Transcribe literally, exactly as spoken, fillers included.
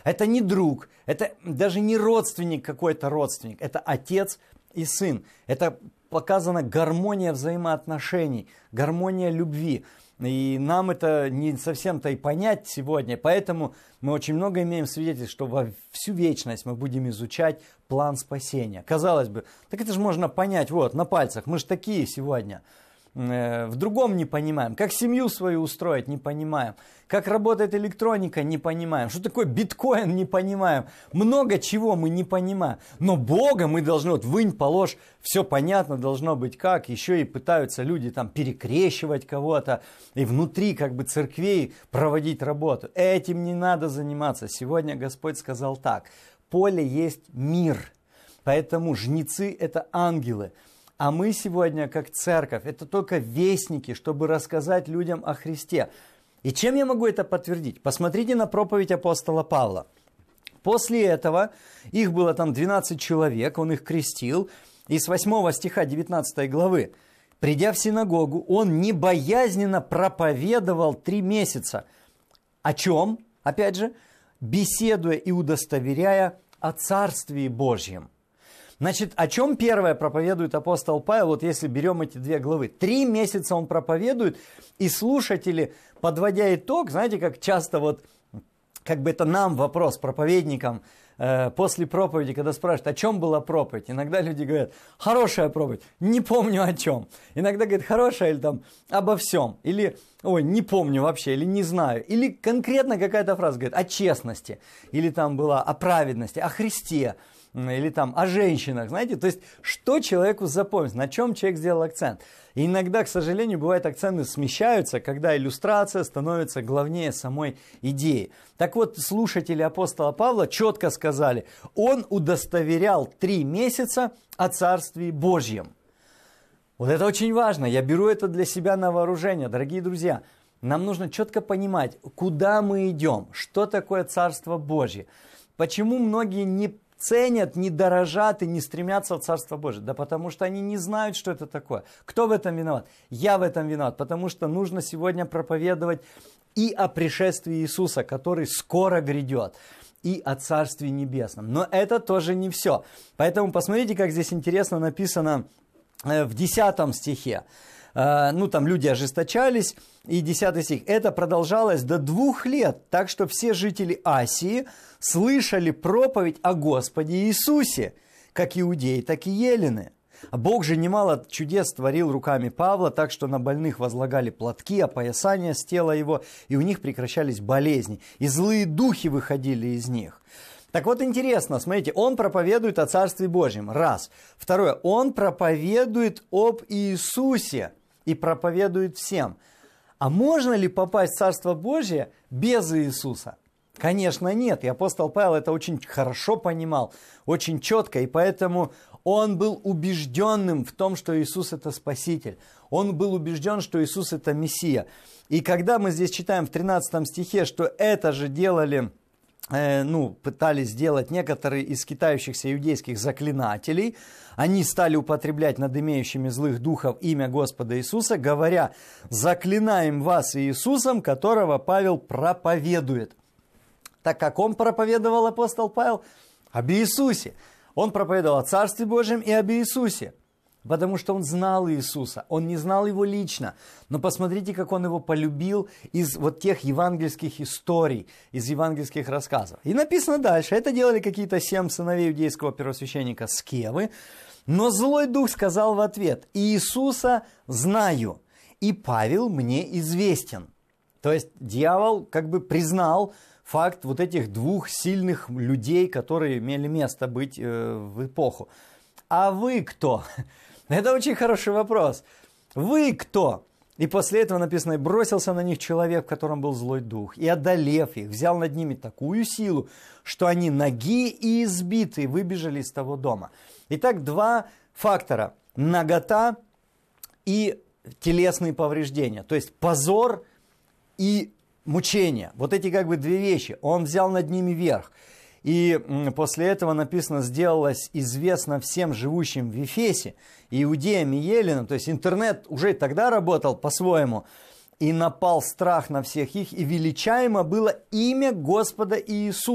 Это не друг, это даже не родственник какой-то родственник, это отец и сын. Это показана гармония взаимоотношений, гармония любви. И нам это не совсем-то и понять сегодня, поэтому мы очень много имеем свидетельств, что во всю вечность мы будем изучать план спасения. Казалось бы, так это же можно понять вот на пальцах, мы же такие сегодня. В другом не понимаем, как семью свою устроить не понимаем, как работает электроника не понимаем, что такое биткоин не понимаем, много чего мы не понимаем, но Бога мы должны, вот вынь, положь, все понятно должно быть как, еще и пытаются люди там перекрещивать кого-то и внутри как бы церквей проводить работу. Этим не надо заниматься. Сегодня Господь сказал так: поле есть мир, поэтому жнецы это ангелы. А мы сегодня, как церковь, это только вестники, чтобы рассказать людям о Христе. И чем я могу это подтвердить? Посмотрите на проповедь апостола Павла. После этого их было там двенадцать человек, он их крестил. И с восьмого стиха девятнадцатой главы: придя в синагогу, он небоязненно проповедовал три месяца. О чем? Опять же, беседуя и удостоверяя о Царствии Божьем. Значит, о чем первое проповедует апостол Павел, вот если берем эти две главы? Три месяца он проповедует, и слушатели, подводя итог, знаете, как часто вот, как бы это нам вопрос, проповедникам, э, после проповеди, когда спрашивают, о чем была проповедь, иногда люди говорят, хорошая проповедь, не помню о чем. Иногда говорят, хорошая или там обо всем, или, ой, не помню вообще, или не знаю. Или конкретно какая-то фраза говорит о честности, или там была о праведности, о Христе. Или там о женщинах, знаете, то есть, что человеку запомнится, на чем человек сделал акцент. И иногда, к сожалению, бывает, акценты смещаются, когда иллюстрация становится главнее самой идеи. Так вот, слушатели апостола Павла четко сказали, он удостоверял три месяца о Царствии Божьем. Вот это очень важно, я беру это для себя на вооружение, дорогие друзья. Нам нужно четко понимать, куда мы идем, что такое Царство Божье. Почему многие не ценят, не дорожат и не стремятся в Царство Божие? Да потому что они не знают, что это такое. Кто в этом виноват? Я в этом виноват, потому что нужно сегодня проповедовать и о пришествии Иисуса, который скоро грядет, и о Царстве Небесном. Но это тоже не все. Поэтому посмотрите, как здесь интересно написано в десятом стихе. Ну, там люди ожесточались, и десятый стих. Это продолжалось до двух лет, так что все жители Асии слышали проповедь о Господе Иисусе, как иудеи, так и елены. А Бог же немало чудес творил руками Павла, так что на больных возлагали платки, опоясания с тела его, и у них прекращались болезни, и злые духи выходили из них. Так вот интересно, смотрите, он проповедует о Царстве Божьем, раз. Второе, он проповедует об Иисусе и проповедует всем. А можно ли попасть в Царство Божье без Иисуса? Конечно, нет. И апостол Павел это очень хорошо понимал, очень четко, и поэтому он был убежденным в том, что Иисус это Спаситель. Он был убежден, что Иисус это Мессия. И когда мы здесь читаем в тринадцатом стихе, что это же делали... ну, пытались сделать некоторые из скитающихся иудейских заклинателей. Они стали употреблять над имеющими злых духов имя Господа Иисуса, говоря, заклинаем вас Иисусом, которого Павел проповедует. Так как он проповедовал, апостол Павел, об Иисусе. Он проповедовал о Царстве Божьем и об Иисусе. Потому что он знал Иисуса, он не знал его лично. Но посмотрите, как он его полюбил из вот тех евангельских историй, из евангельских рассказов. И написано дальше, это делали какие-то семь сыновей иудейского первосвященника Скевы. Но злой дух сказал в ответ, Иисуса знаю, и Павел мне известен. То есть дьявол как бы признал факт вот этих двух сильных людей, которые имели место быть э, в эпоху. А вы кто? Это очень хороший вопрос. Вы кто? И после этого написано, бросился на них человек, в котором был злой дух, и, одолев их, взял над ними такую силу, что они ноги и избитые выбежали из того дома. Итак, два фактора. Нагота и телесные повреждения. То есть позор и мучения. Вот эти как бы две вещи. Он взял над ними верх. И после этого написано, сделалось известно всем живущим в Ефесе, иудеям и еленам, то есть интернет уже тогда работал по-своему, и напал страх на всех их, и величаемо было имя Господа Иисуса.